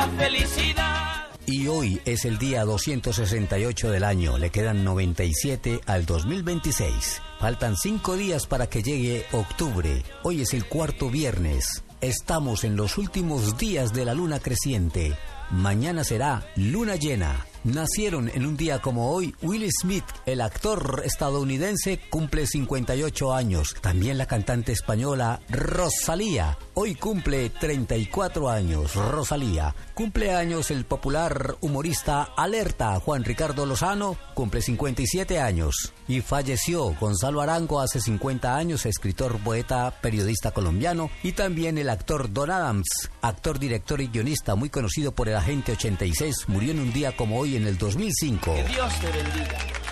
la felicidad. Y hoy es el día 268 del año, le quedan 97 al 2026. Faltan 5 días para que llegue octubre. Hoy es el cuarto viernes. Estamos en los últimos días de la luna creciente. Mañana será luna llena. Nacieron en un día como hoy Will Smith, el actor estadounidense, cumple 58 años. También la cantante española Rosalía, hoy cumple 34 años. Rosalía. Cumple años el popular humorista Alerta, Juan Ricardo Lozano, cumple 57 años. Y falleció Gonzalo Arango hace 50 años, escritor, poeta, periodista colombiano. Y también el actor Don Adams, actor, director y guionista muy conocido por El Agente 86, murió en un día como hoy en el 2005. Que Dios te bendiga.